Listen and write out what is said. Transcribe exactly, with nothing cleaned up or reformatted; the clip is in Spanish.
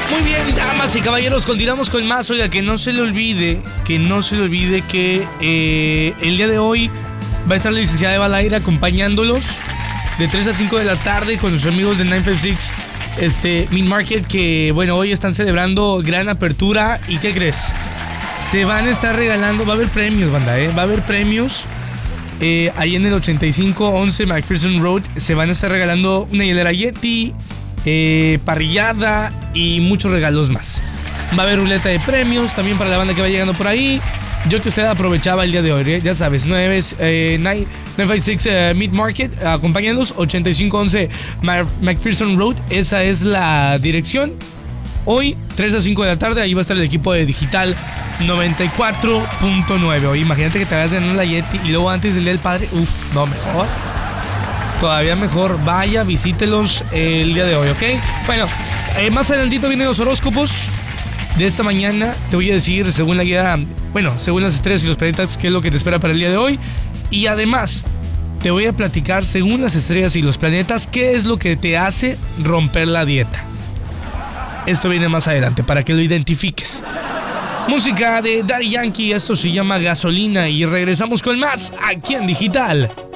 Muy bien, damas y caballeros, continuamos con más. Oiga, que no se le olvide, que no se le olvide que eh, el día de hoy va a estar la licenciada Eva Laira acompañándolos de tres a cinco de la tarde con nuestros amigos de nueve cincuenta y seis este, Meat Market, que bueno, hoy están celebrando gran apertura. ¿Y qué crees? Se van a estar regalando, va a haber premios, banda, ¿eh? Va a haber premios. Eh, ahí en el ochenta y cinco once McPherson Road se van a estar regalando una hielera Yeti, eh, parrillada y muchos regalos más. Va a haber ruleta de premios también para la banda que va llegando por ahí. Yo que usted aprovechaba el día de hoy, ¿eh? Ya sabes, nueve cincuenta y seis uh, Meat Market, acompáñanos, ochenta y cinco once McPherson Road, esa es la dirección. Hoy, tres a cinco de la tarde, ahí va a estar el equipo de Digital noventa y cuatro punto nueve. Oye, imagínate que te vayas ganando la Yeti y luego antes del Día del Padre, uff, no, mejor. Todavía mejor, vaya, visítelos el día de hoy, ¿ok? Bueno, eh, más adelantito vienen los horóscopos de esta mañana. Te voy a decir, según la guía, bueno, según las estrellas y los planetas, qué es lo que te espera para el día de hoy. Y además, te voy a platicar, según las estrellas y los planetas, qué es lo que te hace romper la dieta. Esto viene más adelante, para que lo identifiques. Música de Daddy Yankee, esto se llama Gasolina y regresamos con más aquí en Digital